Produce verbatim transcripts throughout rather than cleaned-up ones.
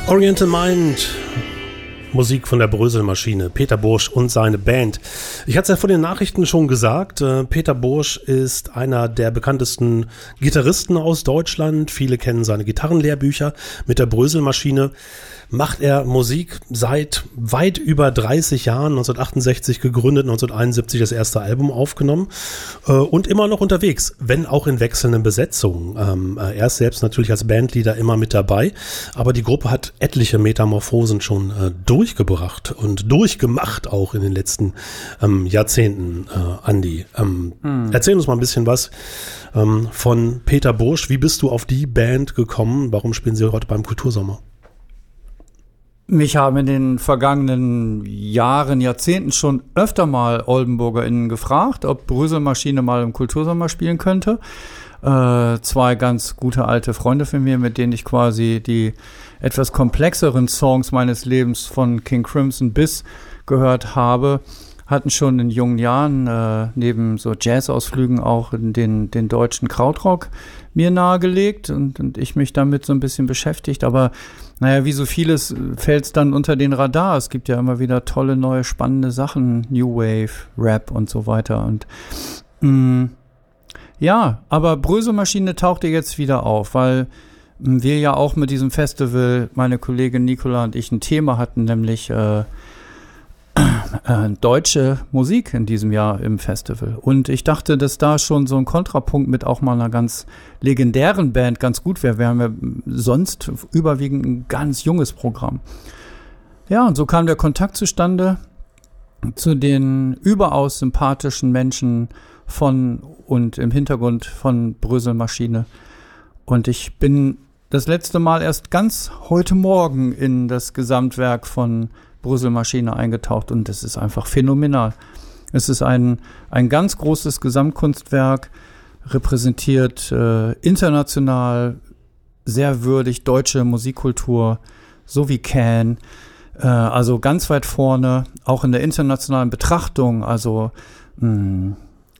Oriental Mind, Musik von der Bröselmaschine, Peter Bursch und seine Band. Ich hatte es ja vor den Nachrichten schon gesagt, äh, Peter Bursch ist einer der bekanntesten Gitarristen aus Deutschland. Viele kennen seine Gitarrenlehrbücher. Mit der Bröselmaschine macht er Musik seit weit über dreißig Jahren, neunzehnhundertachtundsechzig gegründet, neunzehnhunderteinundsiebzig das erste Album aufgenommen äh, und immer noch unterwegs, wenn auch in wechselnden Besetzungen. Ähm, er ist selbst natürlich als Bandleader immer mit dabei, aber die Gruppe hat etliche Metamorphosen schon äh, durchgebracht und durchgemacht auch in den letzten ähm, Jahrzehnten, äh, Andi. Ähm, hm. Erzähl uns mal ein bisschen was ähm, von Peter Bursch. Wie bist du auf die Band gekommen? Warum spielen sie heute beim Kultursommer? Mich haben in den vergangenen Jahren, Jahrzehnten schon öfter mal OldenburgerInnen gefragt, ob Bröselmaschine mal im Kultursommer spielen könnte. Äh, zwei ganz gute alte Freunde von mir, mit denen ich quasi die etwas komplexeren Songs meines Lebens von King Crimson bis gehört habe, hatten schon in jungen Jahren äh, neben so Jazzausflügen auch den, den deutschen Krautrock mir nahegelegt und, und ich mich damit so ein bisschen beschäftigt. Aber naja, wie so vieles fällt es dann unter den Radar. Es gibt ja immer wieder tolle, neue, spannende Sachen, New Wave, Rap und so weiter. Und mh, ja, aber Bröselmaschine tauchte jetzt wieder auf, weil mh, wir ja auch mit diesem Festival, meine Kollegin Nicola und ich, ein Thema hatten, nämlich äh, Äh, deutsche Musik in diesem Jahr im Festival. Und ich dachte, dass da schon so ein Kontrapunkt mit auch mal einer ganz legendären Band ganz gut wäre. Wir haben ja sonst überwiegend ein ganz junges Programm. Ja, und so kam der Kontakt zustande zu den überaus sympathischen Menschen von und im Hintergrund von Bröselmaschine. Und ich bin das letzte Mal erst ganz heute Morgen in das Gesamtwerk von Bröselmaschine eingetaucht und das ist einfach phänomenal. Es ist ein, ein ganz großes Gesamtkunstwerk, repräsentiert äh, international sehr würdig deutsche Musikkultur, so wie Can, äh, also ganz weit vorne, auch in der internationalen Betrachtung, also mh,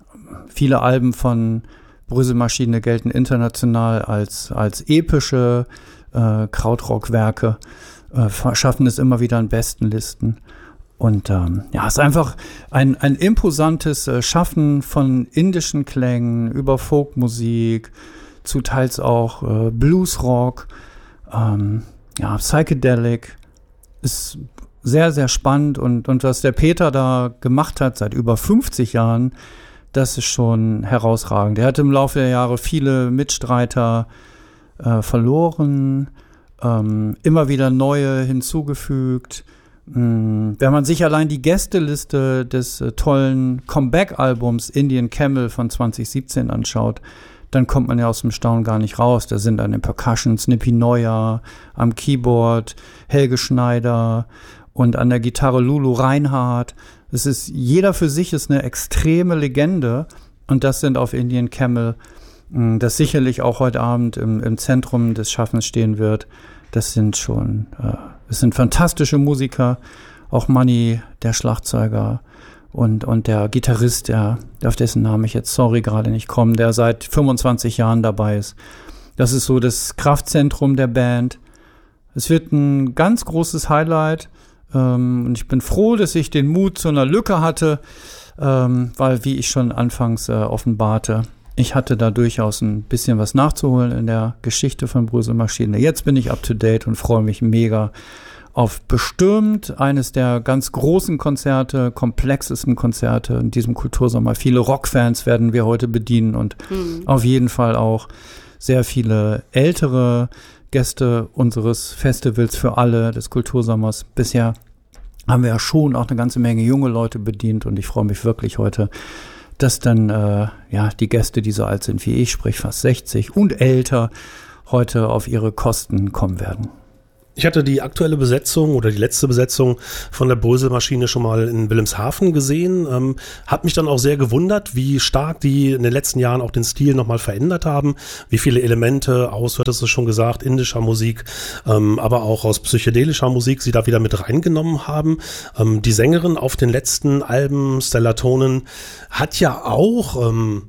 viele Alben von Bröselmaschine gelten international als, als epische äh, Krautrockwerke. Schaffen es immer wieder in besten Listen. Und ähm, ja, es ist einfach ein, ein imposantes äh, Schaffen von indischen Klängen über Folkmusik, zu teils auch äh, Bluesrock, ähm, ja, Psychedelic. Ist sehr, sehr spannend und, und was der Peter da gemacht hat seit über fünfzig Jahren, das ist schon herausragend. Er hat im Laufe der Jahre viele Mitstreiter äh, verloren, Ähm, immer wieder neue hinzugefügt. Ähm, wenn man sich allein die Gästeliste des äh, tollen Comeback-Albums Indian Camel von zwanzig siebzehn anschaut, dann kommt man ja aus dem Staunen gar nicht raus. Da sind an den Percussion Snippy Neuer, am Keyboard Helge Schneider und an der Gitarre Lulu Reinhardt. Es ist, jeder für sich ist eine extreme Legende und das sind auf Indian Camel, das sicherlich auch heute Abend im, im Zentrum des Schaffens stehen wird. Das sind schon, äh, es sind fantastische Musiker, auch Manni, der Schlagzeuger und, und der Gitarrist, der, auf dessen Namen ich jetzt, sorry, gerade nicht komme, der seit fünfundzwanzig Jahren dabei ist. Das ist so das Kraftzentrum der Band. Es wird ein ganz großes Highlight ähm, und ich bin froh, dass ich den Mut zu einer Lücke hatte, ähm, weil, wie ich schon anfangs äh, offenbarte, ich hatte da durchaus ein bisschen was nachzuholen in der Geschichte von Bröselmaschine. Jetzt bin ich up to date und freue mich mega auf bestimmt eines der ganz großen Konzerte, komplexesten Konzerte in diesem Kultursommer. Viele Rockfans werden wir heute bedienen und mhm. auf jeden Fall auch sehr viele ältere Gäste unseres Festivals für alle des Kultursommers. Bisher haben wir ja schon auch eine ganze Menge junge Leute bedient und ich freue mich wirklich heute, dass dann äh, ja die Gäste, die so alt sind wie ich, sprich fast sechzig und älter, heute auf ihre Kosten kommen werden. Ich hatte die aktuelle Besetzung oder die letzte Besetzung von der Bröselmaschine schon mal in Wilhelmshaven gesehen. Ähm, hat mich dann auch sehr gewundert, wie stark die in den letzten Jahren auch den Stil nochmal verändert haben. Wie viele Elemente aus, hattest du schon gesagt, indischer Musik, ähm, aber auch aus psychedelischer Musik sie da wieder mit reingenommen haben. Ähm, die Sängerin auf den letzten Alben, Stella Tonen, hat ja auch ähm,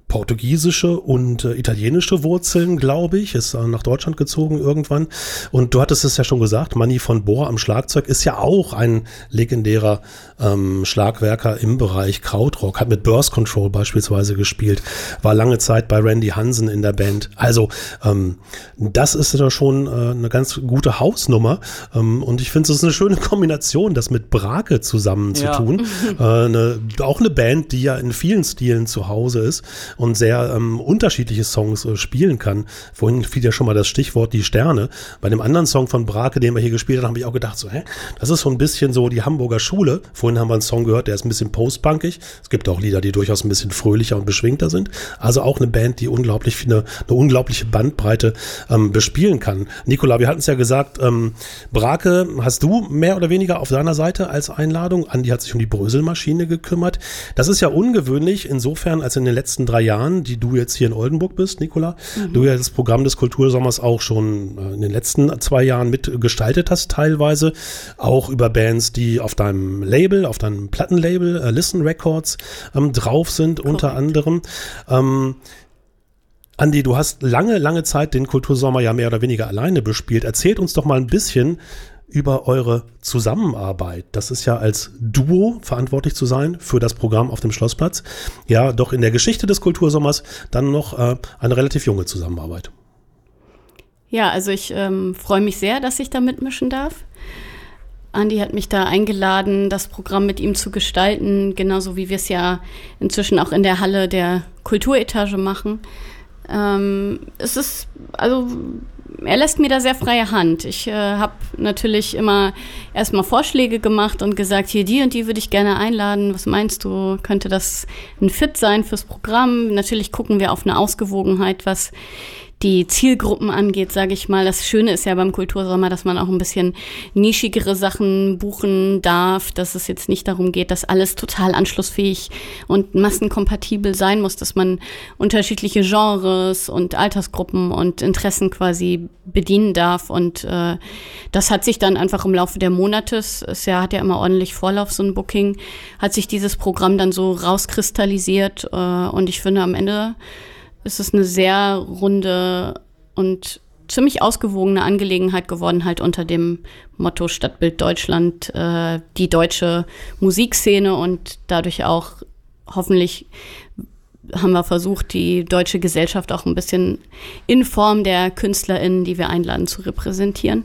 portugiesische und äh, italienische Wurzeln, glaube ich, ist äh, nach Deutschland gezogen irgendwann. Und du hattest es ja schon gesagt, Manni von Bohr am Schlagzeug ist ja auch ein legendärer ähm, Schlagwerker im Bereich Krautrock, hat mit Burst Control beispielsweise gespielt, war lange Zeit bei Randy Hansen in der Band. Also ähm, das ist ja schon äh, eine ganz gute Hausnummer ähm, und ich finde, es ist eine schöne Kombination, das mit Brake zusammen zu ja. tun. äh, eine, auch eine Band, die ja in vielen Stilen zu Hause ist und sehr ähm, unterschiedliche Songs äh, spielen kann. Vorhin fiel ja schon mal das Stichwort die Sterne. Bei dem anderen Song von Brake, den wir hier gespielt haben, habe ich auch gedacht, so, hä, das ist so ein bisschen so die Hamburger Schule. Vorhin haben wir einen Song gehört, der ist ein bisschen postpunkig. Es gibt auch Lieder, die durchaus ein bisschen fröhlicher und beschwingter sind. Also auch eine Band, die unglaublich eine, eine unglaubliche Bandbreite ähm, bespielen kann. Nicola, wir hatten es ja gesagt, ähm, Brake hast du mehr oder weniger auf deiner Seite als Einladung. Andi hat sich um die Bröselmaschine gekümmert. Das ist ja ungewöhnlich insofern, als in den letzten drei Jahren, die du jetzt hier in Oldenburg bist, Nicola, mhm. du ja das Programm des Kultursommers auch schon in den letzten zwei Jahren mitgestaltet hast, teilweise auch über Bands, die auf deinem Label, auf deinem Plattenlabel, äh, Listen Records ähm, drauf sind, Correct. Unter anderem. Ähm, Andi, du hast lange, lange Zeit den Kultursommer ja mehr oder weniger alleine bespielt. Erzählt uns doch mal ein bisschen über eure Zusammenarbeit. Das ist ja als Duo verantwortlich zu sein für das Programm auf dem Schlossplatz. Ja, doch in der Geschichte des Kultursommers dann noch äh, eine relativ junge Zusammenarbeit. Ja, also ich ähm, freue mich sehr, dass ich da mitmischen darf. Andi hat mich da eingeladen, das Programm mit ihm zu gestalten, genauso wie wir es ja inzwischen auch in der Halle der Kulturetage machen. Ähm, es ist, also er lässt mir da sehr freie Hand. Ich äh, habe natürlich immer erstmal Vorschläge gemacht und gesagt, hier die und die würde ich gerne einladen. Was meinst du, könnte das ein Fit sein fürs Programm? Natürlich gucken wir auf eine Ausgewogenheit, was die Zielgruppen angeht, sage ich mal. Das Schöne ist ja beim Kultursommer, dass man auch ein bisschen nischigere Sachen buchen darf, dass es jetzt nicht darum geht, dass alles total anschlussfähig und massenkompatibel sein muss, dass man unterschiedliche Genres und Altersgruppen und Interessen quasi bedienen darf. Und äh, das hat sich dann einfach im Laufe der Monate, es ja, hat ja immer ordentlich Vorlauf, so ein Booking, hat sich dieses Programm dann so rauskristallisiert. Äh, und ich finde, am Ende es ist eine sehr runde und ziemlich ausgewogene Angelegenheit geworden, halt unter dem Motto Stadtbild Deutschland, äh, die deutsche Musikszene und dadurch auch hoffentlich haben wir versucht, die deutsche Gesellschaft auch ein bisschen in Form der KünstlerInnen, die wir einladen, zu repräsentieren.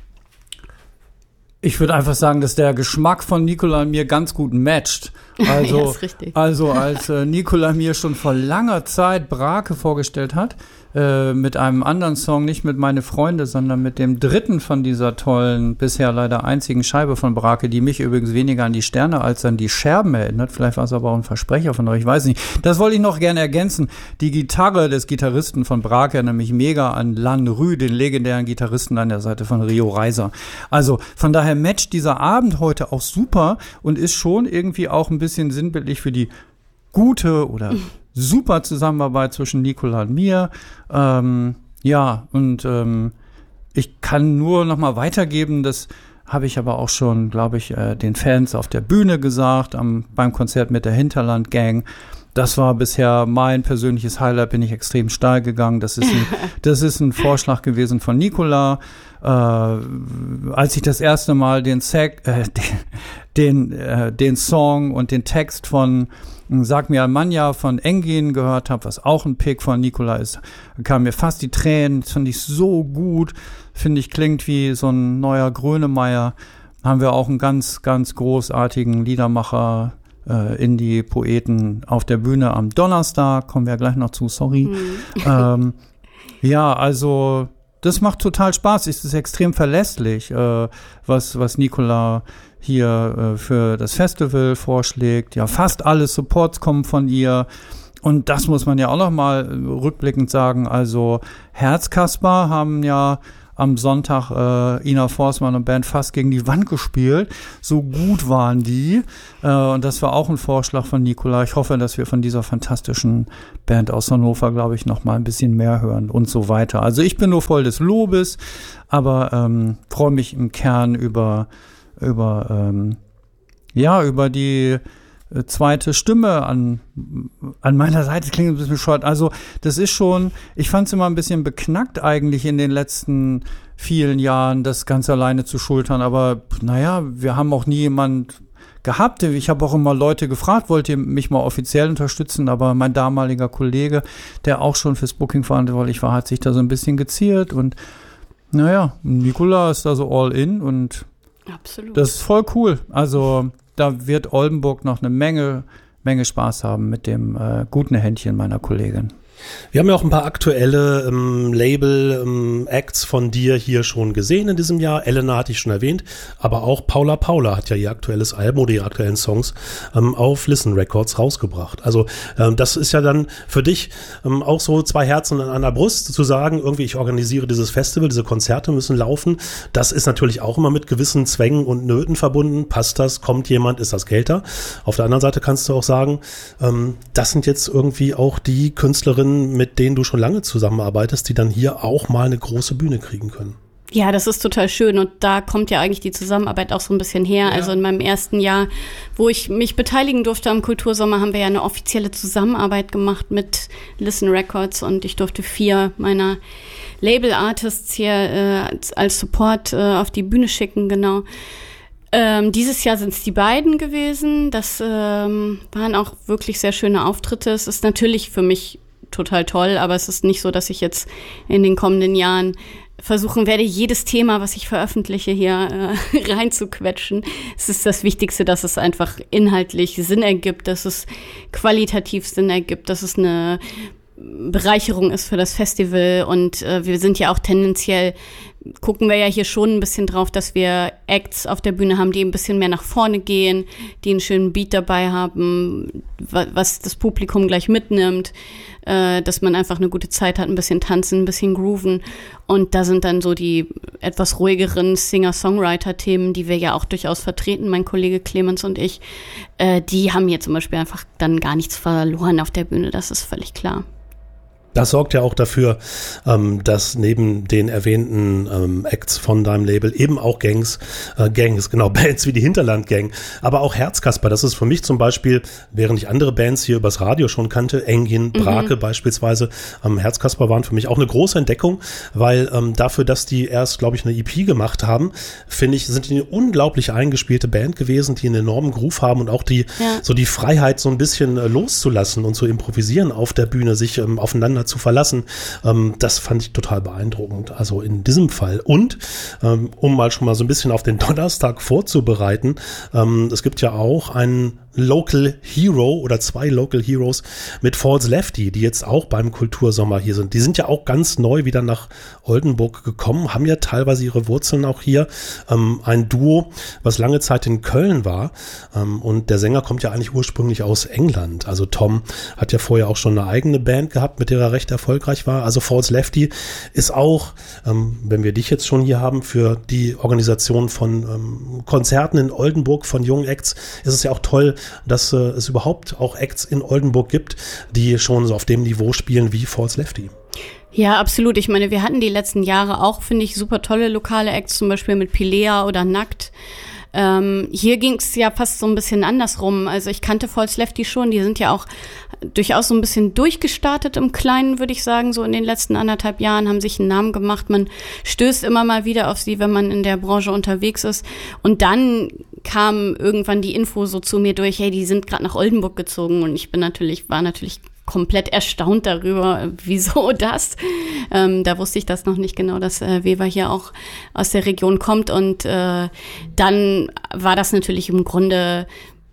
Ich würde einfach sagen, dass der Geschmack von Nicola und mir ganz gut matcht. Also, ja, ist richtig. Also als äh, Nicola mir schon vor langer Zeit Brake vorgestellt hat, äh, mit einem anderen Song, nicht mit Meine Freunde, sondern mit dem dritten von dieser tollen, bisher leider einzigen Scheibe von Brake, die mich übrigens weniger an die Sterne als an die Scherben erinnert. Vielleicht war es aber auch ein Versprecher von euch, ich weiß nicht. Das wollte ich noch gerne ergänzen. Die Gitarre des Gitarristen von Brake erinnert mich mega an Lan Rü, den legendären Gitarristen an der Seite von Rio Reiser. Also von daher matcht dieser Abend heute auch super und ist schon irgendwie auch ein bisschen sinnbildlich für die gute oder super Zusammenarbeit zwischen Nicola und mir. Ähm, ja, und ähm, ich kann nur noch mal weitergeben, das habe ich aber auch schon, glaube ich, äh, den Fans auf der Bühne gesagt, am, beim Konzert mit der Hinterland Gang. Das war bisher mein persönliches Highlight, bin ich extrem steil gegangen. Das ist ein, das ist ein Vorschlag gewesen von Nicola. Äh, als ich das erste Mal den, Sek, äh, den, den, äh, den Song und den Text von Sag mir Almanja von Engin gehört habe, was auch ein Pick von Nicola ist, kamen mir fast die Tränen. Das fand ich so gut. Finde ich, klingt wie so ein neuer Grönemeyer. Haben wir auch einen ganz, ganz großartigen Liedermacher, äh, Indie-Poeten auf der Bühne am Donnerstag. Kommen wir gleich noch zu, sorry. Mhm. Ähm, ja, also das macht total Spaß. Es ist extrem verlässlich, äh, was, was Nicola hier äh, für das Festival vorschlägt. Ja, fast alle Supports kommen von ihr. Und das muss man ja auch noch mal rückblickend sagen. Also Herzkasper haben ja am Sonntag äh, Ina Forsmann und Band fast gegen die Wand gespielt. So gut waren die. Äh, und das war auch ein Vorschlag von Nicola. Ich hoffe, dass wir von dieser fantastischen Band aus Hannover, glaube ich, noch mal ein bisschen mehr hören und so weiter. Also ich bin nur voll des Lobes, aber ähm, freue mich im Kern über über ähm, ja über die äh, zweite Stimme an, an meiner Seite. Das klingt ein bisschen bescheuert. Also das ist schon, ich fand es immer ein bisschen beknackt eigentlich in den letzten vielen Jahren, das ganz alleine zu schultern. Aber naja, wir haben auch nie jemand gehabt. Ich habe auch immer Leute gefragt, wollt ihr mich mal offiziell unterstützen? Aber mein damaliger Kollege, der auch schon fürs Booking verantwortlich war, hat sich da so ein bisschen geziert. Und naja, Nicola ist da so all in und absolut. Das ist voll cool. Also da wird Oldenburg noch eine Menge, Menge Spaß haben mit dem äh, guten Händchen meiner Kollegin. Wir haben ja auch ein paar aktuelle ähm, Label-Acts ähm, von dir hier schon gesehen in diesem Jahr. Elena hatte ich schon erwähnt, aber auch Paula Paula hat ja ihr aktuelles Album oder ihre aktuellen Songs ähm, auf Listen Records rausgebracht. Also ähm, das ist ja dann für dich ähm, auch so zwei Herzen an einer Brust, zu sagen, irgendwie ich organisiere dieses Festival, diese Konzerte müssen laufen. Das ist natürlich auch immer mit gewissen Zwängen und Nöten verbunden. Passt das? Kommt jemand? Ist das Gelter? Auf der anderen Seite kannst du auch sagen, ähm, das sind jetzt irgendwie auch die Künstlerinnen, mit denen du schon lange zusammenarbeitest, die dann hier auch mal eine große Bühne kriegen können. Ja, das ist total schön und da kommt ja eigentlich die Zusammenarbeit auch so ein bisschen her. Ja. Also in meinem ersten Jahr, wo ich mich beteiligen durfte am Kultursommer, haben wir ja eine offizielle Zusammenarbeit gemacht mit Listen Records und ich durfte vier meiner Label-Artists hier äh, als, als Support äh, auf die Bühne schicken, genau. Ähm, dieses Jahr sind es die beiden gewesen. Das ähm, waren auch wirklich sehr schöne Auftritte. Es ist natürlich für mich total toll, aber es ist nicht so, dass ich jetzt in den kommenden Jahren versuchen werde, jedes Thema, was ich veröffentliche, hier äh, reinzuquetschen. Es ist das Wichtigste, dass es einfach inhaltlich Sinn ergibt, dass es qualitativ Sinn ergibt, dass es eine Bereicherung ist für das Festival und äh, wir sind ja auch tendenziell, gucken wir ja hier schon ein bisschen drauf, dass wir Acts auf der Bühne haben, die ein bisschen mehr nach vorne gehen, die einen schönen Beat dabei haben, was das Publikum gleich mitnimmt, äh, dass man einfach eine gute Zeit hat, ein bisschen tanzen, ein bisschen grooven und da sind dann so die etwas ruhigeren Singer-Songwriter-Themen, die wir ja auch durchaus vertreten, mein Kollege Clemens und ich, äh, die haben hier zum Beispiel einfach dann gar nichts verloren auf der Bühne, das ist völlig klar. Das sorgt ja auch dafür, ähm, dass neben den erwähnten ähm, Acts von deinem Label eben auch Gangs, äh, Gangs, genau, Bands wie die Hinterland Gang, aber auch Herzkasper, das ist für mich zum Beispiel, während ich andere Bands hier übers Radio schon kannte, Engin, Brake mhm. beispielsweise, ähm, Herzkasper waren für mich auch eine große Entdeckung, weil ähm, dafür, dass die erst, glaube ich, eine E P gemacht haben, finde ich, sind die eine unglaublich eingespielte Band gewesen, die einen enormen Groove haben und auch die, ja. so die Freiheit so ein bisschen äh, loszulassen und zu improvisieren auf der Bühne, sich ähm, aufeinander zu verlassen. Ähm, das fand ich total beeindruckend. Also in diesem Fall. Und ähm, um mal schon mal so ein bisschen auf den Donnerstag vorzubereiten, ähm, es gibt ja auch einen Local Hero oder zwei Local Heroes mit False Lefty, die jetzt auch beim Kultursommer hier sind. Die sind ja auch ganz neu wieder nach Oldenburg gekommen, haben ja teilweise ihre Wurzeln auch hier. Ähm, ein Duo, was lange Zeit in Köln war. Ähm, und der Sänger kommt ja eigentlich ursprünglich aus England. Also Tom hat ja vorher auch schon eine eigene Band gehabt, mit der er recht erfolgreich war. Also False Lefty ist auch, ähm, wenn wir dich jetzt schon hier haben, für die Organisation von ähm, Konzerten in Oldenburg von jungen Acts, ist es ja auch toll, dass äh, es überhaupt auch Acts in Oldenburg gibt, die schon so auf dem Niveau spielen wie False Lefty. Ja, absolut. Ich meine, wir hatten die letzten Jahre auch, finde ich, super tolle lokale Acts, zum Beispiel mit Pilea oder Nackt. Ähm, hier ging es ja fast so ein bisschen andersrum. Also ich kannte False Lefty schon, die sind ja auch durchaus so ein bisschen durchgestartet im Kleinen, würde ich sagen, so in den letzten anderthalb Jahren, haben sich einen Namen gemacht. Man stößt immer mal wieder auf sie, wenn man in der Branche unterwegs ist. Und dann kam irgendwann die Info so zu mir durch, hey, die sind gerade nach Oldenburg gezogen und ich bin natürlich, war natürlich komplett erstaunt darüber, wieso das. Ähm, da wusste ich das noch nicht genau, dass äh, Weber hier auch aus der Region kommt und äh, dann war das natürlich im Grunde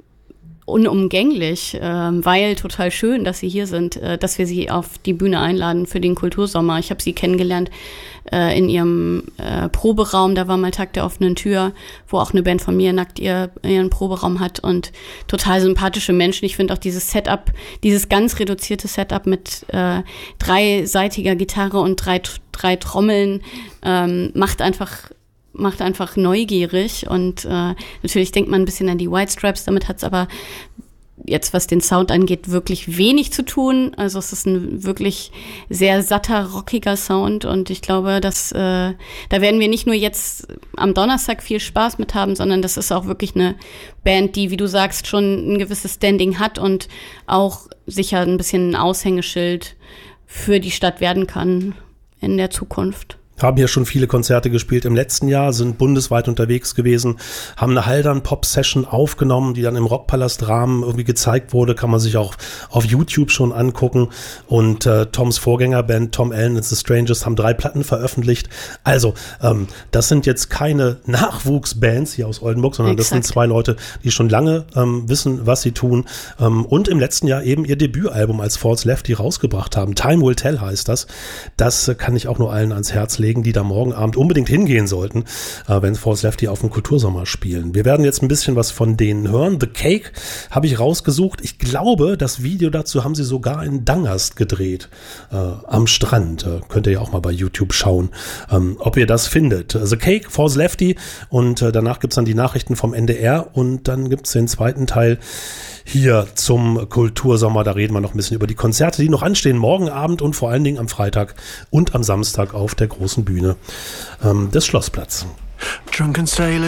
unumgänglich, äh, weil total schön, dass sie hier sind, äh, dass wir sie auf die Bühne einladen für den Kultursommer. Ich habe sie kennengelernt äh, in ihrem äh, Proberaum, da war mal Tag der offenen Tür, wo auch eine Band von mir Nackt ihr, ihren Proberaum hat und total sympathische Menschen. Ich finde auch dieses Setup, dieses ganz reduzierte Setup mit äh, dreiseitiger Gitarre und drei, drei Trommeln ähm, macht einfach macht einfach neugierig und äh, natürlich denkt man ein bisschen an die White Stripes, damit hat's aber jetzt, was den Sound angeht, wirklich wenig zu tun. Also es ist ein wirklich sehr satter, rockiger Sound und ich glaube, dass äh, da werden wir nicht nur jetzt am Donnerstag viel Spaß mit haben, sondern das ist auch wirklich eine Band, die, wie du sagst, schon ein gewisses Standing hat und auch sicher ein bisschen ein Aushängeschild für die Stadt werden kann in der Zukunft. Haben hier schon viele Konzerte gespielt im letzten Jahr, sind bundesweit unterwegs gewesen, haben eine Haldern-Pop-Session aufgenommen, die dann im Rockpalast-Rahmen irgendwie gezeigt wurde, kann man sich auch auf YouTube schon angucken. Und äh, Toms Vorgängerband Tom Allen and the Strangers haben drei Platten veröffentlicht. Also ähm, das sind jetzt keine Nachwuchsbands hier aus Oldenburg, sondern Exakt. Das sind zwei Leute, die schon lange ähm, wissen, was sie tun ähm, und im letzten Jahr eben ihr Debütalbum als False Lefty rausgebracht haben. Time Will Tell heißt das. Das äh, kann ich auch nur allen ans Herz legen, die da morgen Abend unbedingt hingehen sollten, äh, wenn False Lefty auf dem Kultursommer spielen. Wir werden jetzt ein bisschen was von denen hören. The Cake habe ich rausgesucht. Ich glaube, das Video dazu haben sie sogar in Dangast gedreht, äh, am Strand. Äh, könnt ihr ja auch mal bei YouTube schauen, ähm, ob ihr das findet. The Cake, False Lefty und äh, danach gibt's dann die Nachrichten vom N D R und dann gibt's den zweiten Teil hier zum Kultursommer. Da reden wir noch ein bisschen über die Konzerte, die noch anstehen, morgen Abend und vor allen Dingen am Freitag und am Samstag auf der großen Bühne ähm, des Schlossplatz. Drunken sailor